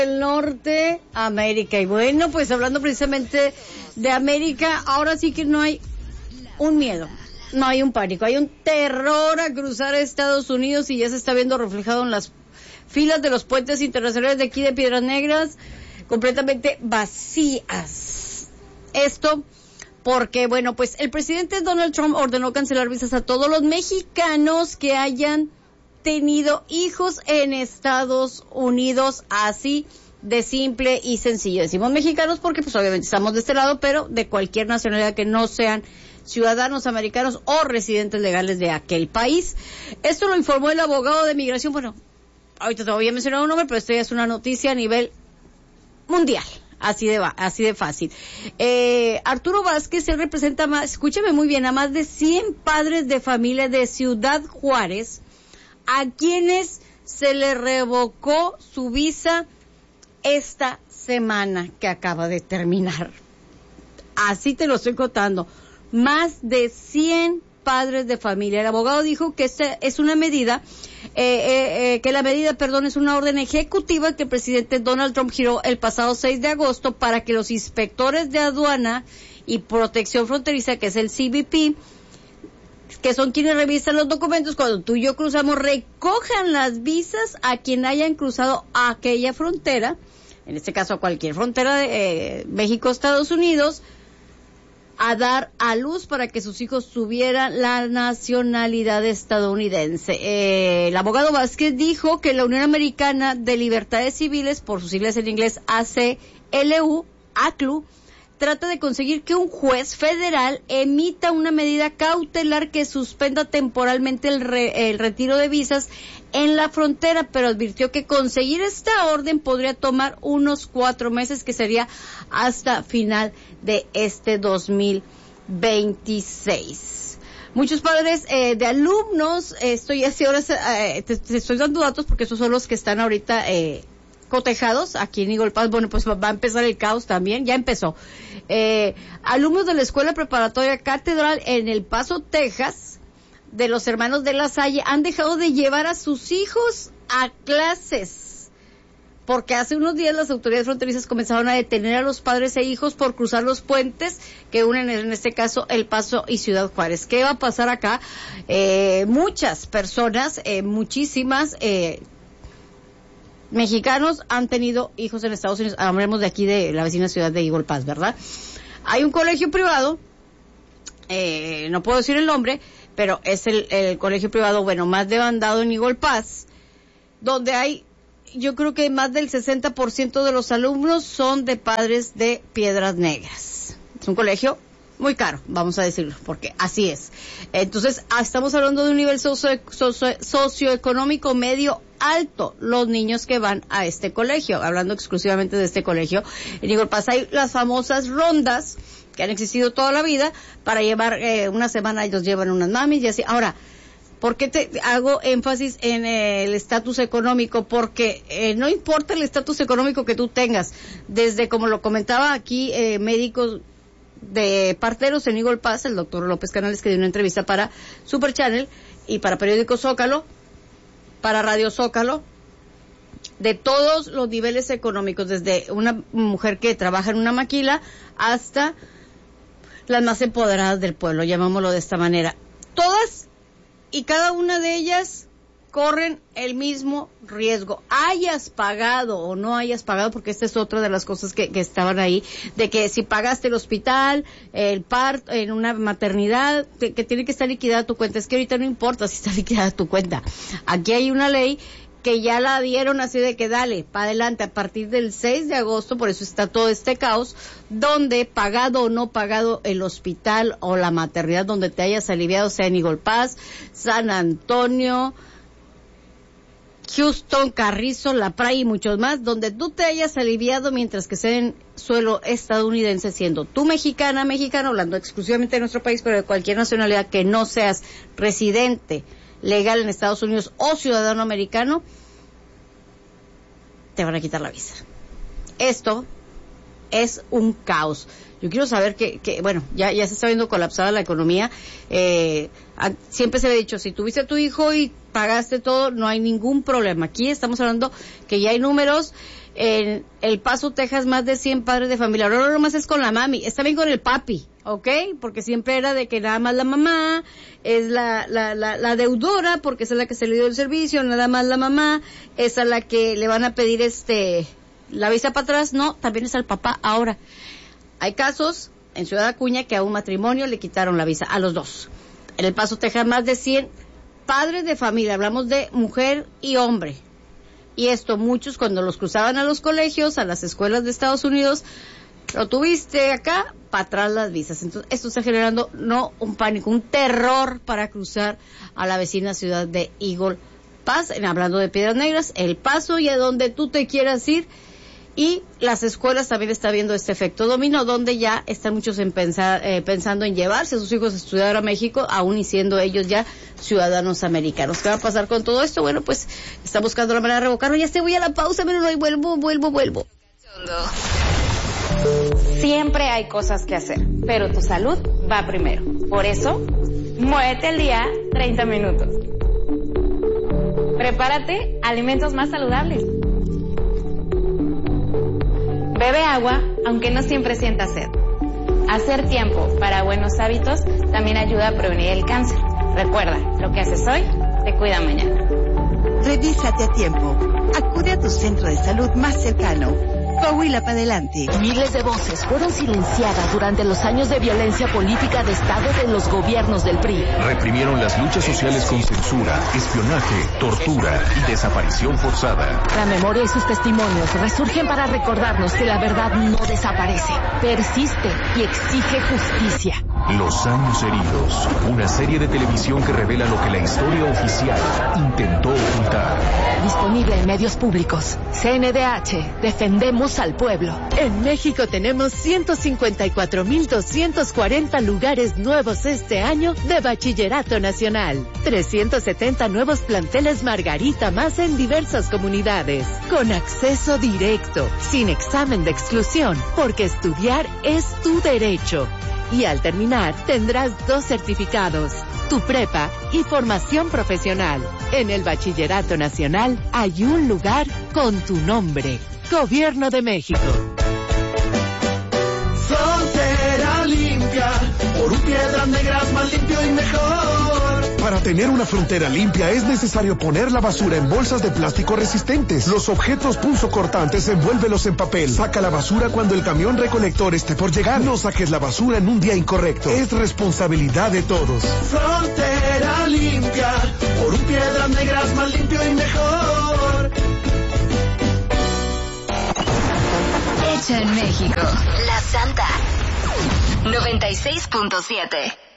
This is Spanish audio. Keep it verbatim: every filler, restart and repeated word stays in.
del norte, América. Y bueno, pues hablando precisamente de América, ahora sí que no hay un miedo, no hay un pánico, hay un terror a cruzar a Estados Unidos y ya se está viendo reflejado en las filas de los puentes internacionales de aquí de Piedras Negras, completamente vacías. Esto porque, bueno, pues el presidente Donald Trump ordenó cancelar visas a todos los mexicanos que hayan tenido hijos en Estados Unidos, así de simple y sencillo. Decimos mexicanos porque pues obviamente estamos de este lado, pero de cualquier nacionalidad que no sean ciudadanos americanos o residentes legales de aquel país. Esto lo informó el abogado de migración. Bueno, ahorita te voy a mencionar un nombre, pero esto ya es una noticia a nivel mundial. Así de, así de fácil. Eh, Arturo Vázquez, él representa más, escúchame muy bien, a más de cien padres de familia de Ciudad Juárez, a quienes se le revocó su visa esta semana que acaba de terminar. Así te lo estoy contando. Más de cien padres de familia. El abogado dijo que esta es una medida, eh, eh, eh, que la medida, perdón, es una orden ejecutiva que el presidente Donald Trump giró el pasado seis de agosto para que los inspectores de aduana y protección fronteriza, que es el C B P, que son quienes revisan los documentos cuando tú y yo cruzamos, recojan las visas a quien hayan cruzado aquella frontera, en este caso a cualquier frontera de eh, México-Estados Unidos, a dar a luz para que sus hijos tuvieran la nacionalidad estadounidense. Eh, el abogado Vázquez dijo que la Unión Americana de Libertades Civiles, por sus siglas en inglés A C L U, A C L U, trata de conseguir que un juez federal emita una medida cautelar que suspenda temporalmente el, re, el retiro de visas en la frontera, pero advirtió que conseguir esta orden podría tomar unos cuatro meses, que sería hasta final de este dos mil veintiséis. Muchos padres eh, de alumnos, eh, estoy hace horas, eh, te, te estoy dando datos porque esos son los que están ahorita eh, cotejados aquí en Eagle Pass. Bueno, pues va a empezar el caos también, ya empezó. Eh, alumnos de la Escuela Preparatoria Catedral en El Paso, Texas, de los hermanos de La Salle, han dejado de llevar a sus hijos a clases, porque hace unos días las autoridades fronterizas comenzaron a detener a los padres e hijos por cruzar los puentes que unen, en este caso, El Paso y Ciudad Juárez. ¿Qué va a pasar acá? Eh, muchas personas, eh, muchísimas, eh, mexicanos han tenido hijos en Estados Unidos. Hablemos de aquí de la vecina ciudad de Eagle Pass, ¿verdad? Hay un colegio privado, eh, no puedo decir el nombre, pero es el, el colegio privado, bueno, más demandado en Eagle Pass, donde hay, yo creo que más del sesenta por ciento de los alumnos son de padres de Piedras Negras. Es un colegio muy caro, vamos a decirlo, porque así es. Entonces, estamos hablando de un nivel socio, socio, socioeconómico medio alto, los niños que van a este colegio, hablando exclusivamente de este colegio. En Eagle Pass hay las famosas rondas que han existido toda la vida, para llevar eh, una semana ellos llevan unas mamis y así. Ahora, ¿por qué te hago énfasis en eh, el estatus económico? Porque eh, no importa el estatus económico que tú tengas, desde, como lo comentaba aquí, eh, médicos de parteros en Eagle Pass, el doctor López Canales, que dio una entrevista para Super Channel y para Periódico Zócalo, para Radio Zócalo, de todos los niveles económicos, desde una mujer que trabaja en una maquila hasta las más empoderadas del pueblo, llamámoslo de esta manera. Todas y cada una de ellas corren el mismo riesgo, hayas pagado o no hayas pagado, porque esta es otra de las cosas que, que estaban ahí, de que si pagaste el hospital, el parto, en una maternidad, que, que tiene que estar liquidada tu cuenta. Es que ahorita no importa si está liquidada tu cuenta. Aquí hay una ley que ya la dieron así de que dale, para adelante, a partir del seis de agosto, por eso está todo este caos, donde pagado o no pagado el hospital o la maternidad donde te hayas aliviado, sea en Eagle Pass, San Antonio, Houston, Carrizo, La Praia y muchos más, donde tú te hayas aliviado mientras que sea en suelo estadounidense, siendo tú mexicana, mexicano, hablando exclusivamente de nuestro país, pero de cualquier nacionalidad que no seas residente legal en Estados Unidos o ciudadano americano, te van a quitar la visa. Esto es un caos. Yo quiero saber que, que bueno, ya, ya se está viendo colapsada la economía. Eh, a, siempre se ha dicho, si tuviste a tu hijo y pagaste todo, no hay ningún problema. Aquí estamos hablando que ya hay números En El Paso, Texas, más de cien padres de familia. Ahora no nomás es con la mami, está bien con el papi, ¿ok? Porque siempre era de que nada más la mamá es la, la, la, la deudora, porque esa es la que se le dio el servicio, nada más la mamá, esa es la que le van a pedir este la visa para atrás. No, también es al papá. Ahora, hay casos en Ciudad Acuña que a un matrimonio le quitaron la visa, a los dos. En El Paso, Texas, más de cien padres de familia, hablamos de mujer y hombre. Y esto, muchos cuando los cruzaban a los colegios, a las escuelas de Estados Unidos, lo tuviste acá, para atrás las visas. Entonces, esto está generando no un pánico, un terror para cruzar a la vecina ciudad de Eagle Pass, en, hablando de Piedras Negras, El Paso y a donde tú te quieras ir. Y las escuelas también están viendo este efecto dominó, donde ya están muchos en pensar, eh, pensando en llevarse a sus hijos a estudiar a México, aún y siendo ellos ya ciudadanos americanos. ¿Qué va a pasar con todo esto? Bueno, pues está buscando la manera de revocarlo. Ya se voy a la pausa, pero no, y vuelvo, vuelvo, vuelvo. Siempre hay cosas que hacer, pero tu salud va primero. Por eso, muévete el día treinta minutos. Prepárate alimentos más saludables. Bebe agua, aunque no siempre sientas sed. Hacer tiempo para buenos hábitos también ayuda a prevenir el cáncer. Recuerda, lo que haces hoy te cuida mañana. Revísate a tiempo. Acude a tu centro de salud más cercano. Coahuila para adelante. Miles de voces fueron silenciadas durante los años de violencia política de Estado de los gobiernos del P R I. Reprimieron las luchas sociales con censura, espionaje, tortura y desaparición forzada. La memoria y sus testimonios resurgen para recordarnos que la verdad no desaparece, persiste y exige justicia. Los años heridos, una serie de televisión que revela lo que la historia oficial intentó ocultar. Disponible en medios públicos. C N D H, defendemos al pueblo. En México tenemos ciento cincuenta y cuatro mil doscientos cuarenta lugares nuevos este año de Bachillerato Nacional. trescientos setenta nuevos planteles Margarita más en diversas comunidades. Con acceso directo, sin examen de exclusión, porque estudiar es tu derecho. Y al terminar, tendrás dos certificados, tu prepa y formación profesional. En el Bachillerato Nacional hay un lugar con tu nombre. Gobierno de México. Frontera limpia, por un Piedras Negras más limpio y mejor. Para tener una frontera limpia es necesario poner la basura en bolsas de plástico resistentes. Los objetos punzocortantes envuélvelos en papel. Saca la basura cuando el camión recolector esté por llegar. No saques la basura en un día incorrecto. Es responsabilidad de todos. Frontera limpia, por un Piedras Negras más limpio y mejor. Hecha en México. La Santa. noventa y seis punto siete.